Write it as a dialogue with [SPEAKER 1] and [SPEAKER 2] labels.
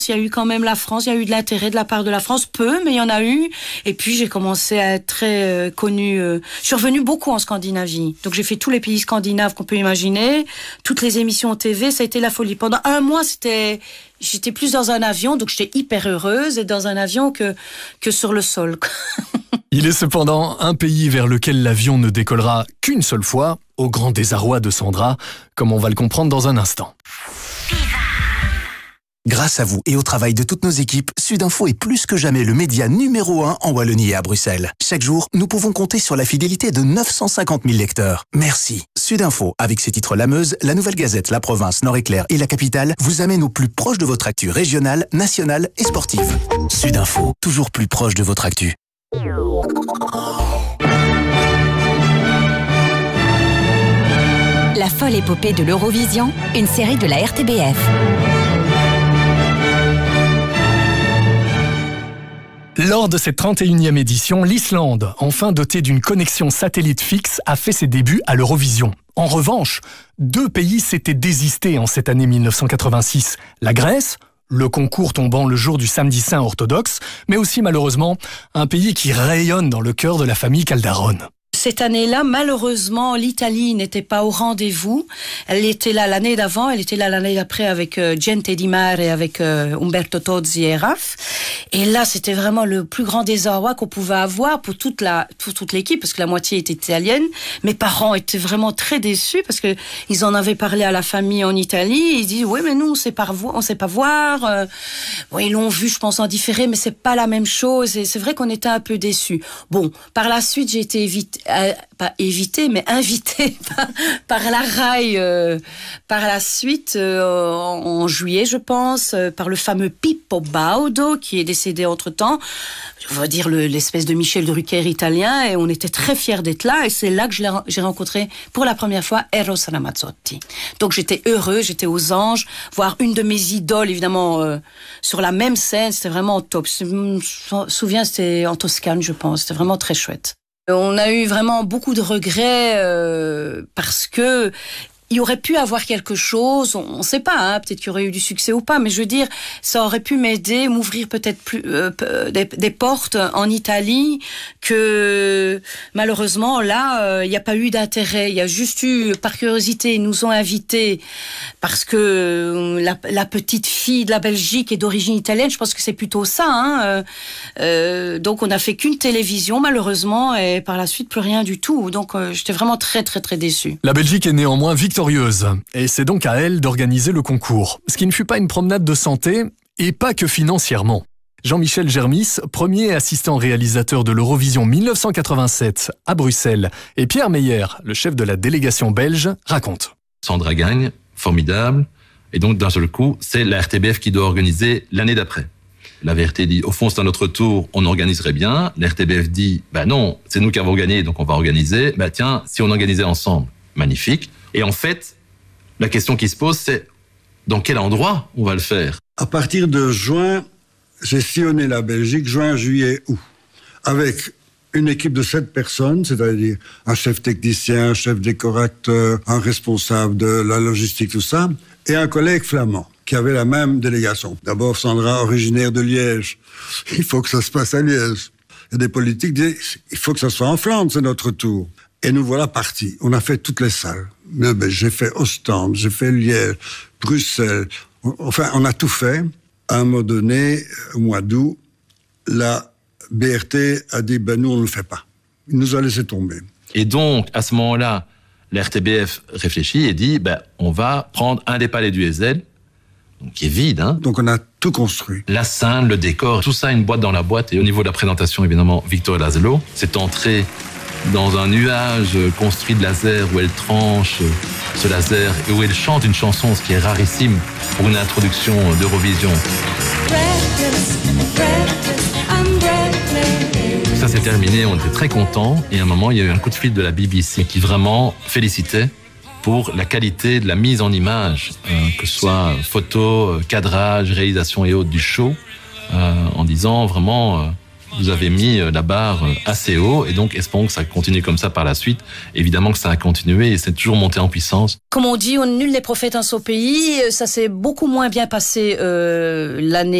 [SPEAKER 1] Il y a eu quand même la France, il y a eu de l'intérêt de la part de la France, peu, mais il y en a eu. Et puis j'ai commencé à être très connue. Je suis revenue beaucoup en Scandinavie. Donc j'ai fait tous les pays scandinaves qu'on peut imaginer, toutes les émissions TV, ça a été la folie. Pendant un mois, j'étais plus dans un avion, donc j'étais hyper heureuse et dans un avion que sur le sol.
[SPEAKER 2] Il est cependant un pays vers lequel l'avion ne décollera qu'une seule fois, au grand désarroi de Sandra, comme on va le comprendre dans un instant.
[SPEAKER 3] Grâce à vous et au travail de toutes nos équipes, Sudinfo est plus que jamais le média numéro 1 en Wallonie et à Bruxelles. Chaque jour, nous pouvons compter sur la fidélité de 950 000 lecteurs. Merci. Sudinfo, avec ses titres La Meuse, La Nouvelle Gazette, La Province, Nord-Éclair et La Capitale, vous amène au plus proche de votre actu régionale, nationale et sportive. Sudinfo, toujours plus proche de votre actu.
[SPEAKER 4] La folle épopée de l'Eurovision, une série de la RTBF.
[SPEAKER 2] Lors de cette 31e édition, l'Islande, enfin dotée d'une connexion satellite fixe, a fait ses débuts à l'Eurovision. En revanche, 2 pays s'étaient désistés en cette année 1986. La Grèce, le concours tombant le jour du samedi saint orthodoxe, mais aussi malheureusement un pays qui rayonne dans le cœur de la famille Calderone.
[SPEAKER 1] Cette année-là, malheureusement, l'Italie n'était pas au rendez-vous. Elle était là l'année d'avant, elle était là l'année d'après avec Gente Di Mare et avec Umberto Tozzi et Raf. Et là, c'était vraiment le plus grand désarroi qu'on pouvait avoir pour toute l'équipe, parce que la moitié était italienne. Mes parents étaient vraiment très déçus parce que ils en avaient parlé à la famille en Italie. Ils disent oui, mais nous on sait pas voir. Ils l'ont vu, je pense, en différé, mais c'est pas la même chose. Et c'est vrai qu'on était un peu déçus. Bon, par la suite, j'ai été invitée par la RAI par la suite en juillet, je pense, par le fameux Pippo Baudo qui est décédé entre-temps. On va dire l'espèce de Michel Drucker italien, et on était très fiers d'être là, et c'est là que j'ai rencontré pour la première fois Eros Ramazzotti. Donc j'étais heureux, j'étais aux anges, voir une de mes idoles évidemment sur la même scène, c'était vraiment top. Je me souviens, c'était en Toscane, je pense, c'était vraiment très chouette. On a eu vraiment beaucoup de regrets parce que il aurait pu avoir quelque chose, on ne sait pas, hein, peut-être qu'il y aurait eu du succès ou pas, mais je veux dire, ça aurait pu m'aider, m'ouvrir peut-être plus des portes en Italie que malheureusement là, il n'y a pas eu d'intérêt. Il y a juste eu, par curiosité, ils nous ont invités parce que la petite fille de la Belgique est d'origine italienne. Je pense que c'est plutôt ça. Hein, donc on n'a fait qu'une télévision malheureusement et par la suite plus rien du tout. Donc j'étais vraiment très très très déçue.
[SPEAKER 2] La Belgique est néanmoins victorieuse et c'est donc à elle d'organiser le concours. Ce qui ne fut pas une promenade de santé et pas que financièrement. Jean-Michel Germis, premier assistant réalisateur de l'Eurovision 1987 à Bruxelles, et Pierre Meyer, le chef de la délégation belge, racontent.
[SPEAKER 5] Sandra gagne, formidable, et donc d'un seul coup, c'est la RTBF qui doit organiser l'année d'après. La VRT dit, au fond, c'est à notre tour, on organiserait bien. La RTBF dit, non, c'est nous qui avons gagné, donc on va organiser. Tiens, si on organisait ensemble, magnifique. Et en fait, la question qui se pose, c'est dans quel endroit on va le faire ?
[SPEAKER 6] À partir de juin, j'ai sillonné la Belgique, juin, juillet, août, avec une équipe de 7 personnes, c'est-à-dire un chef technicien, un chef décorateur, un responsable de la logistique, tout ça, et un collègue flamand qui avait la même délégation. D'abord, Sandra, originaire de Liège. Il faut que ça se passe à Liège. Et des politiques disent, il faut que ça soit en Flandre, c'est notre tour. Et nous voilà partis. On a fait toutes les salles. J'ai fait Ostende, j'ai fait Liège, Bruxelles. Enfin, on a tout fait. À un moment donné, au mois d'août, la BRT a dit, nous, on ne le fait pas. Il nous a laissé tomber.
[SPEAKER 5] Et donc, à ce moment-là, la RTBF réfléchit et dit, on va prendre un des palais du Heysel, donc qui est vide. Hein.
[SPEAKER 6] Donc, on a tout construit.
[SPEAKER 5] La scène, le décor, tout ça, une boîte dans la boîte. Et au niveau de la présentation, évidemment, Victor Laszlo s'est entré dans un nuage construit de laser où elle tranche ce laser et où elle chante une chanson, ce qui est rarissime pour une introduction d'Eurovision. Ça s'est terminé, on était très contents et à un moment il y a eu un coup de fil de la BBC qui vraiment félicitait pour la qualité de la mise en image, que ce soit photo, cadrage, réalisation et autres du show, en disant vraiment vous avez mis la barre assez haut et donc espérons que ça continue comme ça par la suite. Évidemment que ça a continué et c'est toujours monté en puissance.
[SPEAKER 1] Comme on dit, nul n'est prophète en son pays. Ça s'est beaucoup moins bien passé l'année